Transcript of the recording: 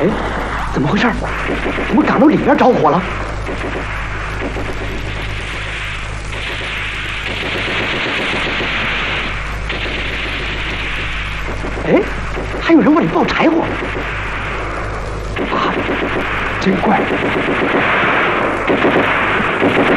哎，怎么回事？怎么赶到里边着火了？哎，还有人往里抱柴火。妈的，真怪！